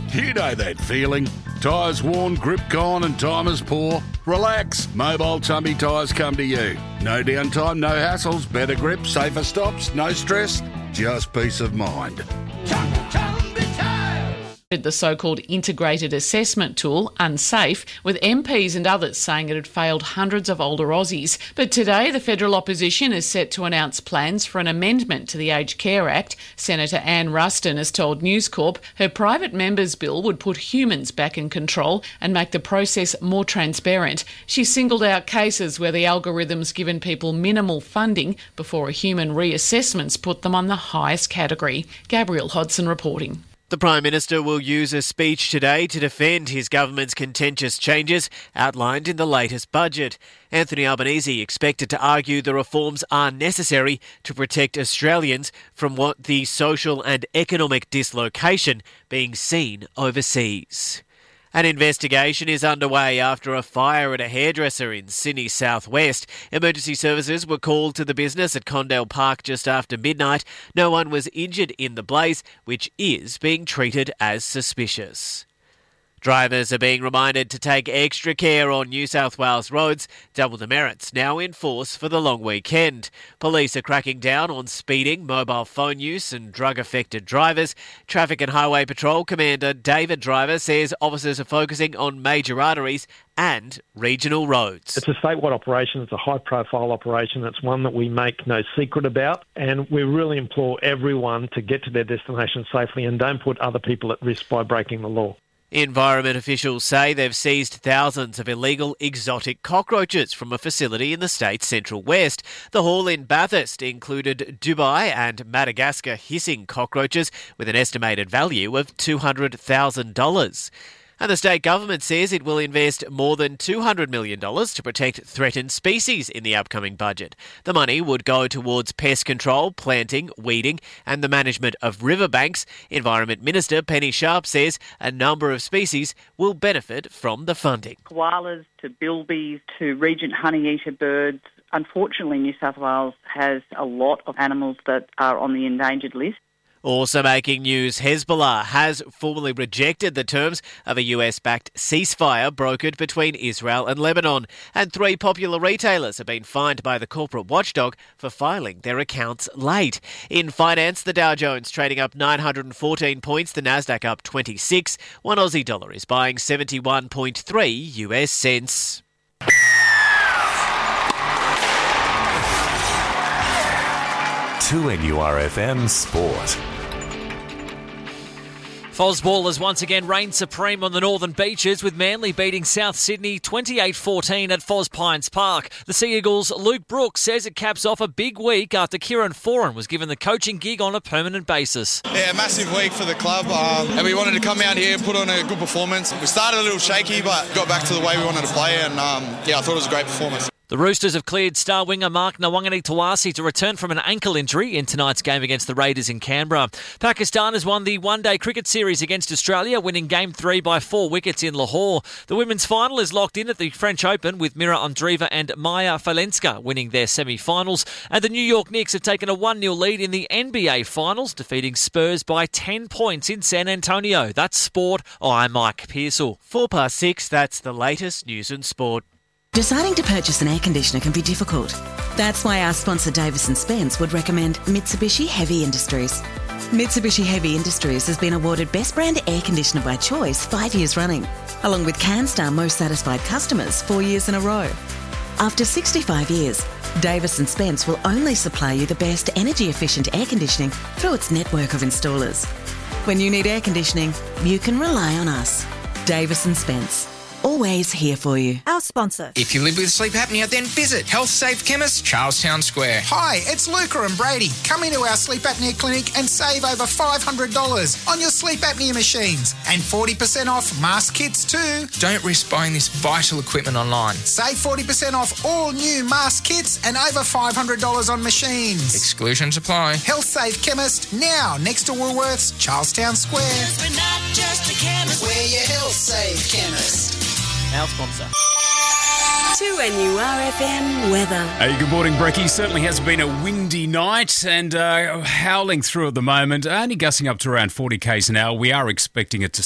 You know that feeling. Tyres worn, grip gone and time is poor? Relax. Mobile Tumby Tyres come to you. No downtime, no hassles, better grip, safer stops, no stress, just peace of mind. The so-called integrated assessment tool unsafe, with MPs and others saying it had failed hundreds of older Aussies. But today the federal opposition is set to announce plans for an amendment to the Aged Care Act. Senator Anne Ruston has told News Corp her private member's bill would put humans back in control and make the process more transparent. She singled out cases where the algorithm's given people minimal funding before a human reassessment's put them on the highest category. Gabrielle Hodson reporting. The Prime Minister will use a speech today to defend his government's contentious changes outlined in the latest budget. Anthony Albanese expected to argue the reforms are necessary to protect Australians from what the social and economic dislocation being seen overseas. An investigation is underway after a fire at a hairdresser in Sydney southwest. Emergency services were called to the business at Condell Park just after midnight. No one was injured in the blaze, which is being treated as suspicious. Drivers are being reminded to take extra care on New South Wales roads. Double demerits now in force for the long weekend. Police are cracking down on speeding, mobile phone use and drug-affected drivers. Traffic and Highway Patrol Commander David Driver says officers are focusing on major arteries and regional roads. It's a statewide operation. It's a high-profile operation. It's one that we make no secret about, and we really implore everyone to get to their destination safely and don't put other people at risk by breaking the law. Environment officials say they've seized thousands of illegal exotic cockroaches from a facility in the state's central west. The haul in Bathurst included Dubai and Madagascar hissing cockroaches with an estimated value of $200,000. And the state government says it will invest more than $200 million to protect threatened species in the upcoming budget. The money would go towards pest control, planting, weeding and the management of riverbanks. Environment Minister Penny Sharp says a number of species will benefit from the funding. Koalas to bilbies to regent honeyeater birds. Unfortunately, New South Wales has a lot of animals that are on the endangered list. Also making news, Hezbollah has formally rejected the terms of a US-backed ceasefire brokered between Israel and Lebanon. And 3 popular retailers have been fined by the corporate watchdog for filing their accounts late. In finance, the Dow Jones trading up 914 points, the Nasdaq up 26. One Aussie dollar is buying 71.3 US cents. To NURFM Sport. Fosball has once again reigned supreme on the northern beaches, with Manly beating South Sydney 28-14 at Fos Pines Park. The Sea Eagles' Luke Brooks says it caps off a big week after Kieran Foran was given the coaching gig on a permanent basis. Yeah, massive week for the club, and we wanted to come out here and put on a good performance. We started a little shaky, but got back to the way we wanted to play, and I thought it was a great performance. The Roosters have cleared star winger Mark Nawangani Tawasi to return from an ankle injury in tonight's game against the Raiders in Canberra. Pakistan has won the one-day cricket series against Australia, winning Game 3 by 4 wickets in Lahore. The women's final is locked in at the French Open, with Mira Andreeva and Maya Falenska winning their semi-finals. And the New York Knicks have taken a 1-0 lead in the NBA Finals, defeating Spurs by 10 points in San Antonio. That's sport. I'm Mike Pearsall. 6:04, that's the latest news and sport. Deciding to purchase an air conditioner can be difficult. That's why our sponsor Davis & Spence would recommend Mitsubishi Heavy Industries. Mitsubishi Heavy Industries has been awarded Best Brand Air Conditioner by Choice 5 years running, along with CanStar Most Satisfied Customers 4 years in a row. After 65 years, Davis & Spence will only supply you the best energy-efficient air conditioning through its network of installers. When you need air conditioning, you can rely on us. Davis & Spence. Always here for you. Our sponsor. If you live with sleep apnea, then visit Health Safe Chemist, Charlestown Square. Hi, it's Luca and Brady. Come into our sleep apnea clinic and save over $500 on your sleep apnea machines and 40% off mask kits too. Don't risk buying this vital equipment online. Save 40% off all new mask kits and over $500 on machines. Exclusions apply. Health Safe Chemist, now next to Woolworths, Charlestown Square. We're not just a chemist, we're your Health Safe Chemist. Our sponsor. 2NURFM weather. Hey, good morning, Brekkie. Certainly has been a windy night and howling through at the moment, only gusting up to around 40 k's an hour. We are expecting it to